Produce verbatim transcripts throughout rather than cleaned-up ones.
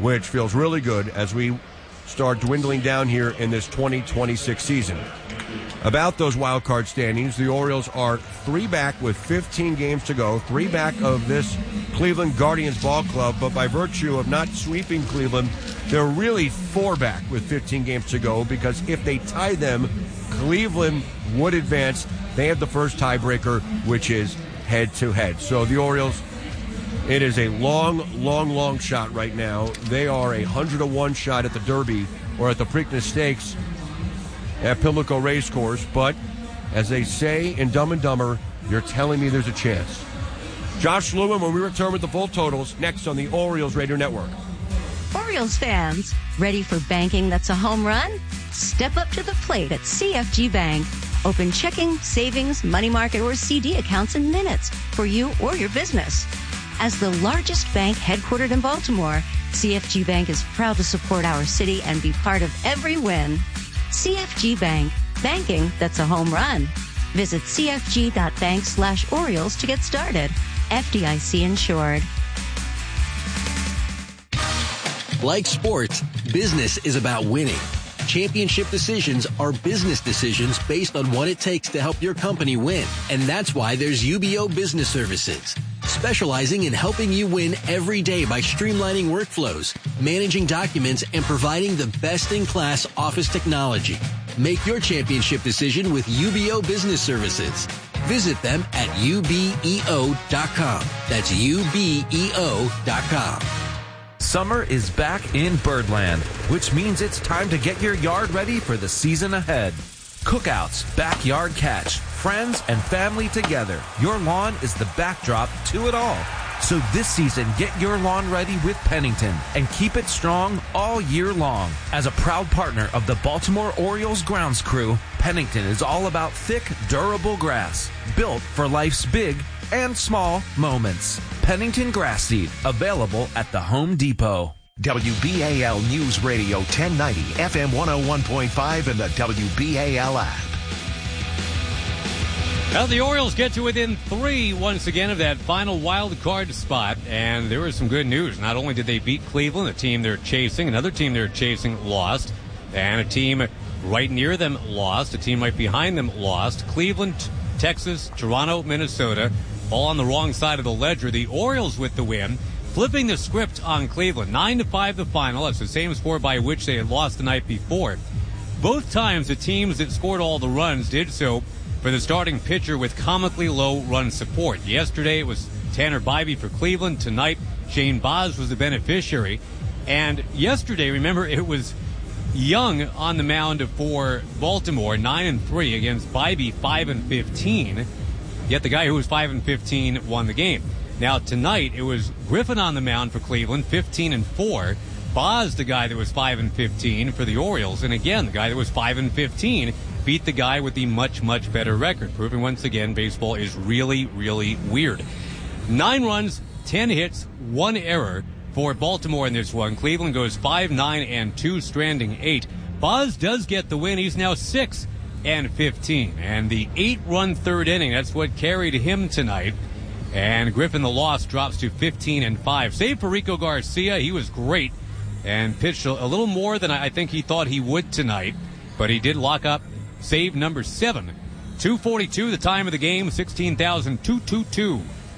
which feels really good as we start dwindling down here in this twenty twenty-six season. About those wild card standings, the Orioles are three back with fifteen games to go, three back of this Cleveland Guardians ball club, but by virtue of not sweeping Cleveland, they're really four back with fifteen games to go, because if they tie them, Cleveland would advance. They have the first tiebreaker, which is head-to-head. So the Orioles, it is a long, long, long shot right now. They are a one hundred to one shot at the Derby or at the Preakness Stakes at Pimlico Racecourse, but as they say in Dumb and Dumber, you're telling me there's a chance. Josh Lewin, when we return with the full totals, next on the Orioles Radio Network. Orioles fans, ready for banking that's a home run? Step up to the plate at C F G Bank. Open checking, savings, money market, or C D accounts in minutes for you or your business. As the largest bank headquartered in Baltimore, C F G Bank is proud to support our city and be part of every win. C F G Bank, banking that's a home run. Visit cfg.bank slash Orioles to get started. F D I C insured. Like sports, business is about winning. Championship decisions are business decisions based on what it takes to help your company win. And that's why there's U B O Business Services, specializing in helping you win every day by streamlining workflows, managing documents, and providing the best-in-class office technology. Make your championship decision with U B O Business Services. Visit them at U B E O dot com. That's U B E O dot com. Summer is back in Birdland, which means it's time to get your yard ready for the season ahead. Cookouts, backyard catch, friends and family together. Your lawn is the backdrop to it all. So this season, get your lawn ready with Pennington and keep it strong all year long. As a proud partner of the Baltimore Orioles grounds crew, Pennington is all about thick, durable grass, built for life's big and small moments. Pennington Grass Seed, available at the Home Depot. W B A L News Radio ten ninety, F M one oh one point five, and the W B A L app. Well, the Orioles get to within three once again of that final wild card spot, and there was some good news. Not only did they beat Cleveland, a team they're chasing, another team they're chasing lost, and a team right near them lost, a team right behind them lost. Cleveland, Texas, Toronto, Minnesota, all on the wrong side of the ledger. The Orioles with the win, flipping the script on Cleveland. Nine to five the final. That's the same score by which they had lost the night before. Both times the teams that scored all the runs did so for the starting pitcher with comically low run support. Yesterday it was Tanner Bybee for Cleveland. Tonight Shane Baz was the beneficiary. And yesterday, remember, it was Young on the mound for Baltimore, nine and three against Bybee, five and fifteen. Yet the guy who was five and fifteen won the game. Now tonight it was Griffin on the mound for Cleveland, fifteen and four. Baz, the guy that was five and fifteen for the Orioles, and again the guy that was five and fifteen beat the guy with the much much better record, proving once again baseball is really really weird. Nine runs, ten hits, one error for Baltimore in this one. Cleveland goes five, nine, and two, stranding eight. Baz does get the win. He's now six and fifteen. And the eight-run third inning, that's what carried him tonight. And Griffin, the loss, drops to fifteen and five. Save for Rico Garcia. He was great and pitched a little more than I think he thought he would tonight. But he did lock up save number seven. two forty-two, the time of the game, sixteen thousand two hundred twenty-two.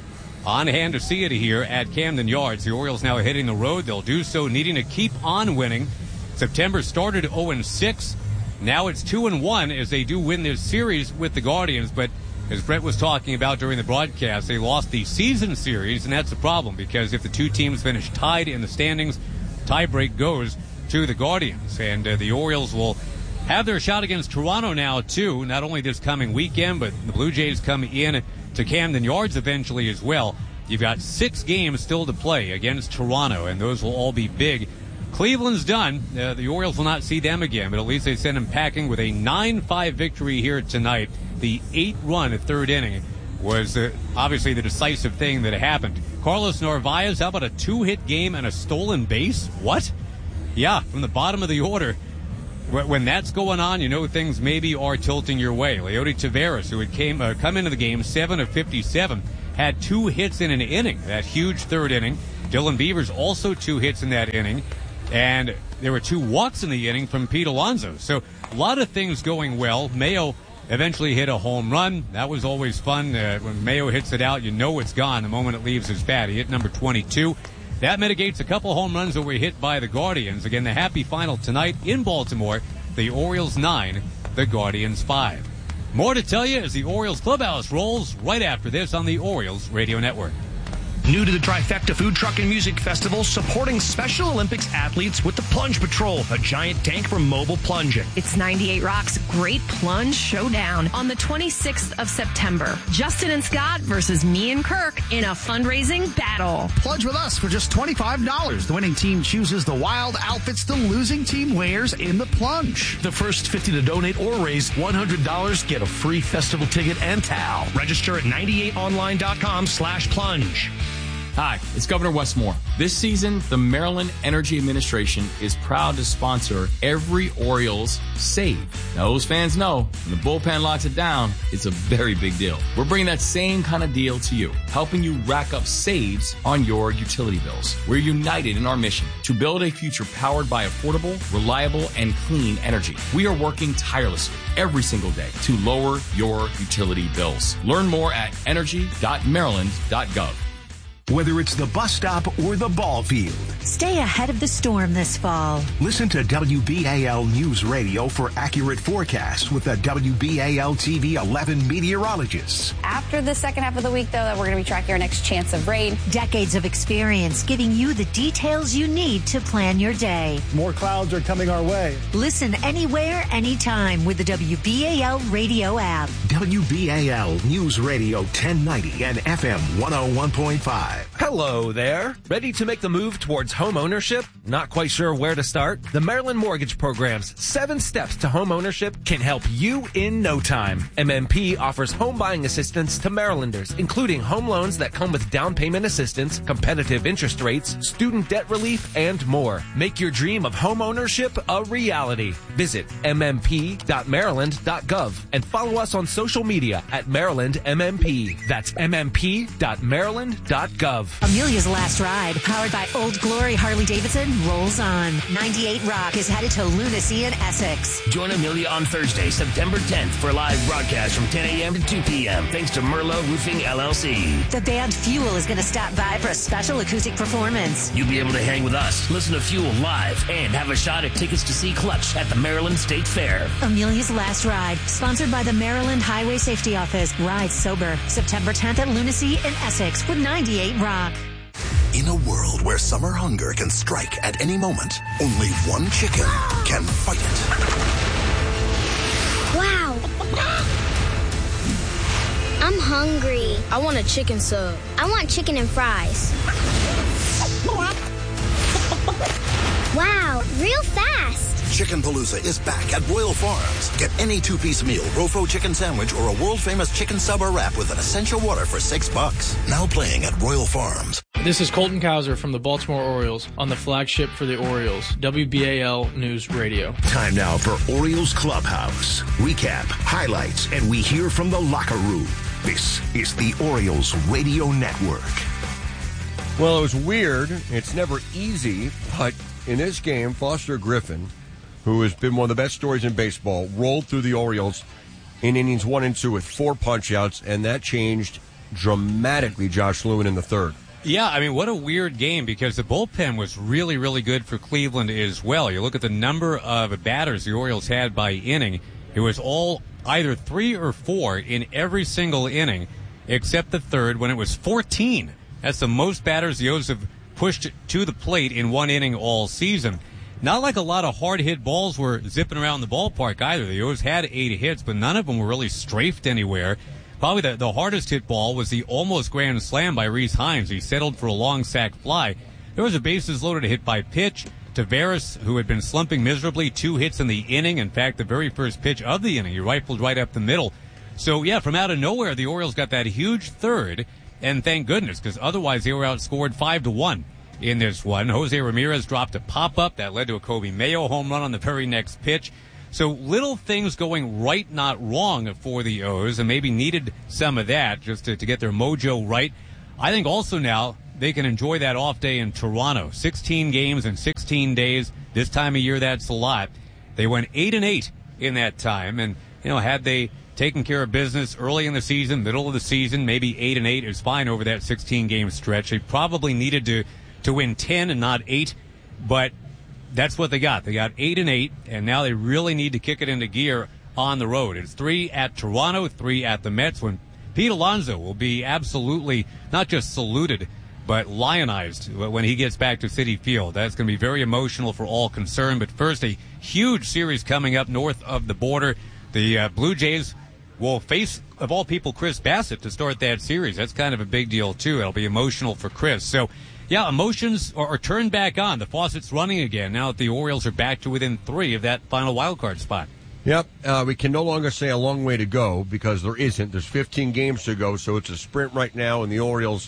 On hand to see it here at Camden Yards. The Orioles now hitting the road. They'll do so needing to keep on winning. September started oh and six. Now it's two and one as they do win this series with the Guardians. But as Brett was talking about during the broadcast, they lost the season series, and that's a problem because if the two teams finish tied in the standings, tiebreak goes to the Guardians. And uh, the Orioles will have their shot against Toronto now, too, not only this coming weekend, but the Blue Jays come in to Camden Yards eventually as well. You've got six games still to play against Toronto, and those will all be big. Cleveland's done. Uh, the Orioles will not see them again, but at least they send them packing with a nine five victory here tonight. The eight-run third inning was uh, obviously the decisive thing that happened. Carlos Narvaez, how about a two-hit game and a stolen base? What? Yeah, from the bottom of the order. When that's going on, you know things maybe are tilting your way. Leody Taveras, who had came, uh, come into the game seven of fifty-seven, had two hits in an inning, that huge third inning. Dylan Beavers also two hits in that inning. And there were two walks in the inning from Pete Alonso. So a lot of things going well. Mayo eventually hit a home run. That was always fun. Uh, when Mayo hits it out, you know it's gone the moment it leaves his bat. He hit number twenty-two. That mitigates a couple home runs that were hit by the Guardians. Again, the happy final tonight in Baltimore. The Orioles nine, the Guardians five. More to tell you as the Orioles clubhouse rolls right after this on the Orioles Radio Network. New to the Trifecta Food Truck and Music Festival, supporting Special Olympics athletes with the Plunge Patrol, a giant tank for mobile plunging. It's ninety-eight Rock's Great Plunge Showdown on the twenty-sixth of September. Justin and Scott versus me and Kirk in a fundraising battle. Plunge with us for just twenty-five dollars. The winning team chooses the wild outfits the losing team wears in the plunge. The first fifty to donate or raise one hundred dollars get a free festival ticket and towel. Register at ninety-eight online dot com slash plunge. Hi, it's Governor Wes Moore. This season, the Maryland Energy Administration is proud to sponsor every Orioles save. Now, those fans know when the bullpen locks it down, it's a very big deal. We're bringing that same kind of deal to you, helping you rack up saves on your utility bills. We're united in our mission to build a future powered by affordable, reliable, and clean energy. We are working tirelessly every single day to lower your utility bills. Learn more at energy dot maryland dot gov. Whether it's the bus stop or the ball field, stay ahead of the storm this fall. Listen to W B A L News Radio for accurate forecasts with the W B A L T V eleven meteorologists. After the second half of the week, though, that we're going to be tracking our next chance of rain. Decades of experience giving you the details you need to plan your day. More clouds are coming our way. Listen anywhere, anytime with the W B A L radio app. W B A L News Radio ten ninety and F M one oh one point five. Hello there. Ready to make the move towards home ownership? Not quite sure where to start? The Maryland Mortgage Program's seven steps to home ownership can help you in no time. M M P offers home buying assistance to Marylanders, including home loans that come with down payment assistance, competitive interest rates, student debt relief, and more. Make your dream of home ownership a reality. Visit m m p dot maryland dot gov and follow us on social media at Maryland M M P. That's m m p dot maryland dot gov. Amelia's Last Ride, powered by Old Glory Harley-Davidson, rolls on. ninety-eight Rock is headed to Lunacy in Essex. Join Amelia on Thursday, September tenth for a live broadcast from ten a.m. to two p.m. thanks to Merlot Roofing, L L C. The band Fuel is going to stop by for a special acoustic performance. You'll be able to hang with us, listen to Fuel live, and have a shot at tickets to see Clutch at the Maryland State Fair. Amelia's Last Ride, sponsored by the Maryland Highway Safety Office. Ride sober. September tenth at Lunacy in Essex with ninety-eight Rock. In a world where summer hunger can strike at any moment, only one chicken can fight it. Wow. I'm hungry. I want a chicken sub. I want chicken and fries. Wow, real fast. Chickenpalooza is back at Royal Farms. Get any two-piece meal, Rofo chicken sandwich, or a world-famous chicken sub or wrap with an essential water for six bucks. Now playing at Royal Farms. This is Colton Cowser from the Baltimore Orioles on the flagship for the Orioles, W B A L News Radio. Time now for Orioles Clubhouse. Recap, highlights, and we hear from the locker room. This is the Orioles Radio Network. Well, it was weird. It's never easy, but in this game, Foster Griffin, who has been one of the best stories in baseball, rolled through the Orioles in innings one and two with four punch-outs, and that changed dramatically Josh Lewin in the third. Yeah, I mean, what a weird game, because the bullpen was really, really good for Cleveland as well. You look at the number of batters the Orioles had by inning. It was all either three or four in every single inning, except the third when it was fourteen. That's the most batters the O's have pushed to the plate in one inning all season. Not like a lot of hard-hit balls were zipping around the ballpark either. The O's had eight hits, but none of them were really strafed anywhere. Probably the, the hardest hit ball was the almost grand slam by Rhys Hines. He settled for a long sac fly. There was a bases-loaded hit by pitch. Tavares, who had been slumping miserably, two hits in the inning. In fact, the very first pitch of the inning, he rifled right up the middle. So, yeah, from out of nowhere, the Orioles got that huge third, and thank goodness, because otherwise they were outscored five to one. In this one, Jose Ramirez dropped a pop-up that led to a Kobe Mayo home run on the very next pitch. So little things going right, not wrong for the O's, and maybe needed some of that just to, to get their mojo right. I think also now they can enjoy that off day in Toronto. sixteen games in sixteen days. This time of year, that's a lot. They went eight and eight in that time, and you know, had they taken care of business early in the season, middle of the season, maybe eight and eight is fine over that sixteen game stretch. They probably needed to to win ten and not eight, but that's what they got. They got eight and eight, and now they really need to kick it into gear on the road. It's three at Toronto, three at the Mets, when Pete Alonso will be absolutely not just saluted, but lionized when he gets back to Citi Field. That's going to be very emotional for all concerned. But first, a huge series coming up north of the border. The uh, Blue Jays will face, of all people, Chris Bassett to start that series. That's kind of a big deal, too. It'll be emotional for Chris. So, yeah, emotions are, are turned back on. The faucet's running again now that the Orioles are back to within three of that final wild card spot. Yep, uh, we can no longer say a long way to go because there isn't. There's fifteen games to go, so it's a sprint right now, and the Orioles,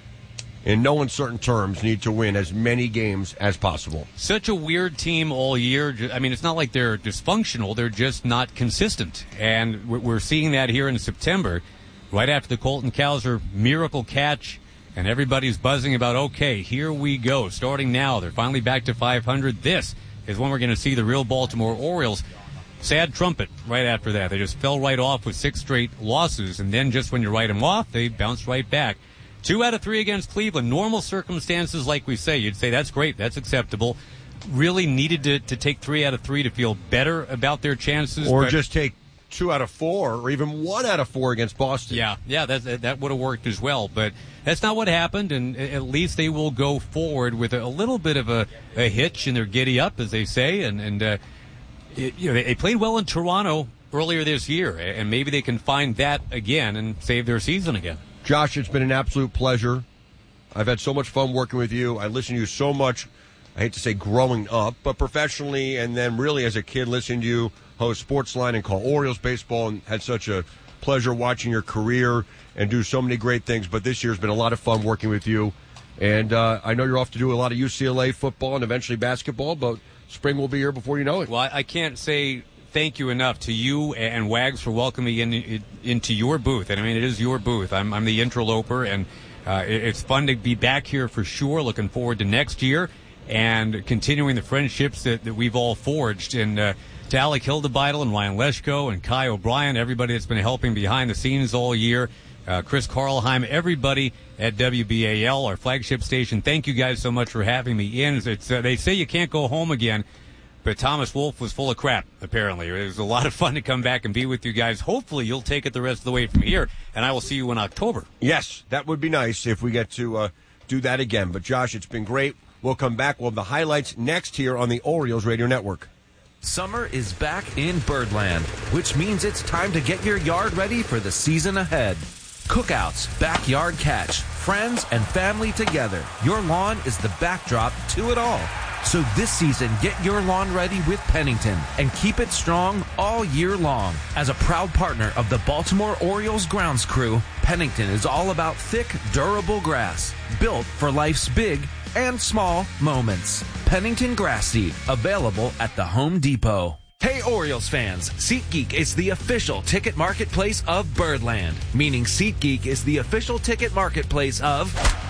in no uncertain terms, need to win as many games as possible. Such a weird team all year. I mean, it's not like they're dysfunctional. They're just not consistent. And we're seeing that here in September, right after the Colton Cowser miracle catch, and everybody's buzzing about, okay, here we go. Starting now, they're finally back to five hundred. This is when we're going to see the real Baltimore Orioles. Sad trumpet right after that. They just fell right off with six straight losses, and then just when you write them off, they bounce right back. Two out of three against Cleveland. Normal circumstances, like we say, you'd say that's great, that's acceptable. Really needed to, to take three out of three to feel better about their chances. Or but, just take two out of four, or even one out of four against Boston. Yeah, yeah, that that would have worked as well. But that's not what happened, and at least they will go forward with a, a little bit of a, a hitch in their giddy up, as they say, and and uh, it, you know, they, they played well in Toronto earlier this year, and maybe they can find that again and save their season again. Josh, it's been an absolute pleasure. I've had so much fun working with you. I listen to you so much, I hate to say growing up, but professionally, and then really as a kid listening to you host Sportsline and call Orioles baseball, and had such a pleasure watching your career and do so many great things. But this year's been a lot of fun working with you. And uh, I know you're off to do a lot of U C L A football and eventually basketball, but spring will be here before you know it. Well, I can't say thank you enough to you and Wags for welcoming me in, in, into your booth. And I mean, it is your booth. I'm, I'm the interloper, and uh, it, it's fun to be back here for sure. Looking forward to next year and continuing the friendships that, that we've all forged. And uh, to Alec Hildebeidel and Ryan Leschko and Kai O'Brien, everybody that's been helping behind the scenes all year, uh, Chris Karlheim, everybody at W B A L, our flagship station. Thank you guys so much for having me in. It's, uh, they say you can't go home again, but Thomas Wolfe was full of crap, apparently. It was a lot of fun to come back and be with you guys. Hopefully you'll take it the rest of the way from here, and I will see you in October. Yes, that would be nice if we get to uh, do that again. But, Josh, it's been great. We'll come back. We'll have the highlights next here on the Orioles Radio Network. Summer is back in Birdland, which means it's time to get your yard ready for the season ahead. Cookouts, backyard catch, friends and family together. Your lawn is the backdrop to it all. So this season, get your lawn ready with Pennington and keep it strong all year long. As a proud partner of the Baltimore Orioles grounds crew, Pennington is all about thick, durable grass, built for life's big and small moments. Pennington Grass Seed, available at the Home Depot. Hey Orioles fans, SeatGeek is the official ticket marketplace of Birdland, meaning SeatGeek is the official ticket marketplace of...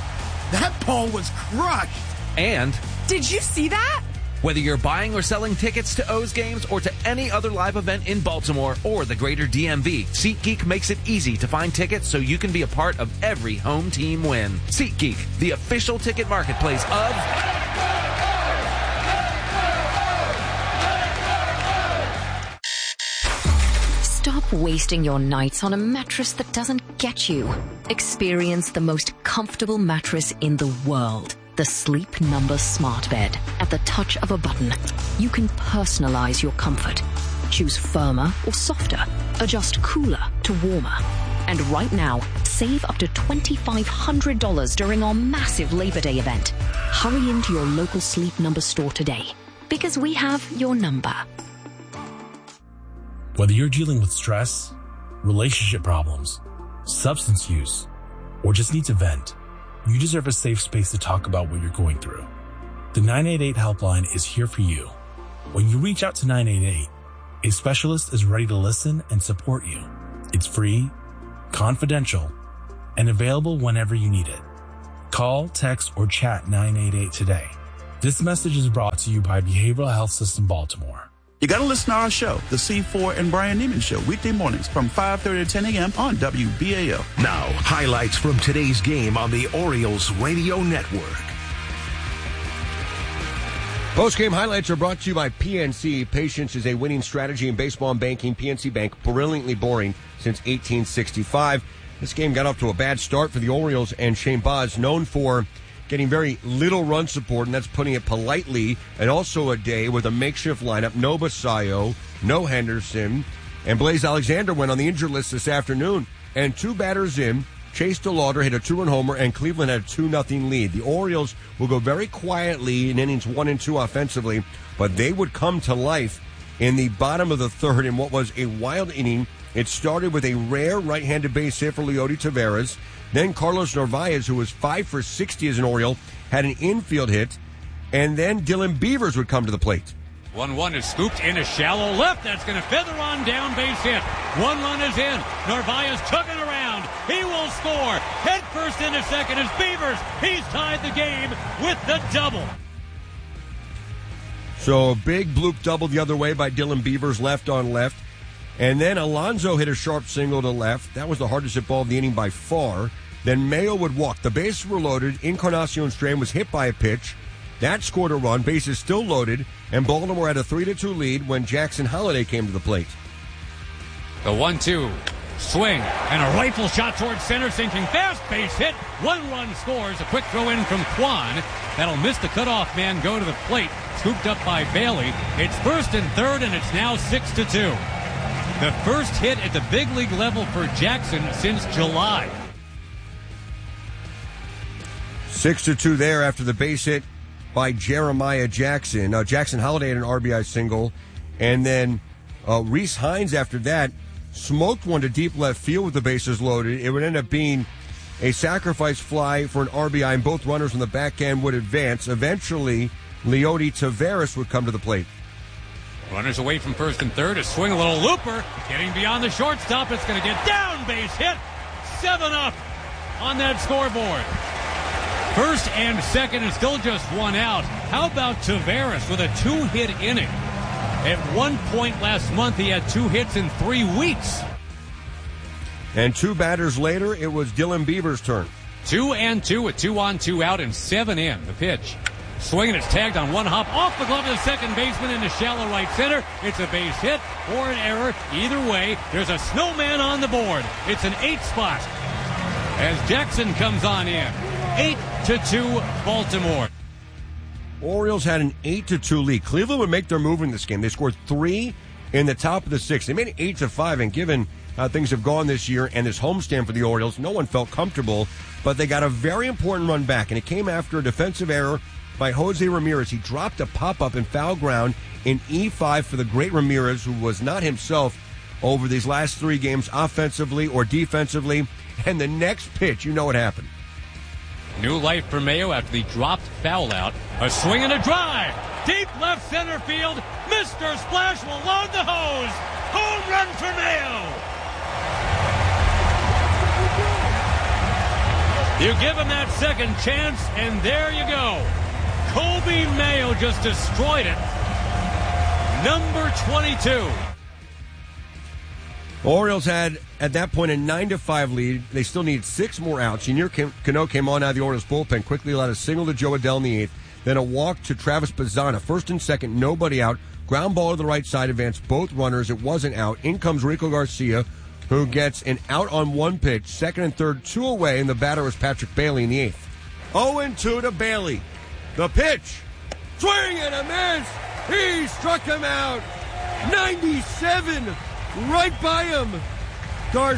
That ball was crushed! And... Did you see that? Whether you're buying or selling tickets to O's games or to any other live event in Baltimore or the greater D M V, SeatGeek makes it easy to find tickets so you can be a part of every home team win. SeatGeek, the official ticket marketplace of... Stop wasting your nights on a mattress that doesn't get you. Experience the most comfortable mattress in the world. The Sleep Number Smart Bed. At the touch of a button, you can personalize your comfort. Choose firmer or softer. Adjust cooler to warmer. And right now, save up to twenty-five hundred dollars during our massive Labor Day event. Hurry into your local Sleep Number store today, because we have your number. Whether you're dealing with stress, relationship problems, substance use, or just need to vent, you deserve a safe space to talk about what you're going through. The nine eight eight helpline is here for you. When you reach out to nine eight eight, a specialist is ready to listen and support you. It's free, confidential, and available whenever you need it. Call, text, or chat nine eight eight today. This message is brought to you by Behavioral Health System Baltimore. You got to listen to our show, The C four and Brian Neiman Show, weekday mornings from five thirty to ten a.m. on W B A L. Now, highlights from today's game on the Orioles Radio Network. Post-game highlights are brought to you by P N C. Patience is a winning strategy in baseball and banking. P N C Bank, brilliantly boring since eighteen sixty-five. This game got off to a bad start for the Orioles, and Shane Baz, known for getting very little run support, and that's putting it politely, and also a day with a makeshift lineup. No Basayo, no Henderson, and Blaze Alexander went on the injured list this afternoon. And two batters in, Chase DeLauder hit a two-run homer, and Cleveland had a two nothing lead. The Orioles will go very quietly in innings one and two offensively, but they would come to life in the bottom of the third in what was a wild inning. It started with a rare right-handed base hit for Leody Taveras. Then Carlos Narvaez, who was five for sixty as an Oriole, had an infield hit. And then Dylan Beavers would come to the plate. one one is scooped in a shallow left. That's going to feather on down base hit. One run is in. Narvaez tugging around. He will score. Head first into second is Beavers. He's tied the game with the double. So a big bloop double the other way by Dylan Beavers, left on left. And then Alonso hit a sharp single to left. That was the hardest hit ball of the inning by far. Then Mayo would walk. The bases were loaded. Encarnacion Strand was hit by a pitch. That scored a run. Bases still loaded. And Baltimore had a three to two lead when Jackson Holliday came to the plate. The one two swing and a rifle shot towards center, sinking fast, base hit. One run scores. A quick throw in from Kwan. That'll miss the cutoff man, go to the plate. Scooped up by Bailey. It's first and third, and it's now six to two. The first hit at the big league level for Jackson since July. Six to two there after the base hit by Jeremiah Jackson. Uh, Jackson Holliday had an R B I single, and then uh, Reese Hines after that smoked one to deep left field with the bases loaded. It would end up being a sacrifice fly for an R B I, and both runners on the back end would advance. Eventually, Leody Taveras would come to the plate. Runners away from first and third. A swing, a little looper. Getting beyond the shortstop. It's going to get down. Base hit. Seven up on that scoreboard. First and second and still just one out. How about Taveras with a two-hit inning? At one point last month, he had two hits in three weeks. And two batters later, it was Dylan Beavers' turn. Two and two with two on, two out, and seven in. The pitch. Swinging, it's tagged on one hop off the glove of the second baseman into shallow right center. It's a base hit or an error. Either way, there's a snowman on the board. It's an eight spot as Jackson comes on in. Eight to two, Baltimore. Orioles had an eight to two lead. Cleveland would make their move in this game. They scored three in the top of the sixth. They made it eight to five, and given how things have gone this year and this homestand for the Orioles, no one felt comfortable. But they got a very important run back, and it came after a defensive error by Jose Ramirez. He dropped a pop-up in foul ground in E five for the great Ramirez, who was not himself over these last three games offensively or defensively. And the next pitch, you know what happened. New life for Mayo after the dropped foul out. A swing and a drive. Deep left center field. Mister Splash will load the hose. Home run for Mayo. You give him that second chance, and there you go. Colby Mayo just destroyed it. Number twenty-two. Orioles had, at that point, a nine to five lead. They still need six more outs. Junior Cano came on out of the Orioles bullpen, quickly allowed a single to Joe Adell in the eighth, then a walk to Travis Bazzana. First and second, nobody out. Ground ball to the right side, advanced both runners. It wasn't out. In comes Rico Garcia, who gets an out on one pitch. Second and third, two away, and the batter was Patrick Bailey in the eighth. oh and two to Bailey. The pitch. Swing and a miss. He struck him out. ninety-seven. Right by him. Garcia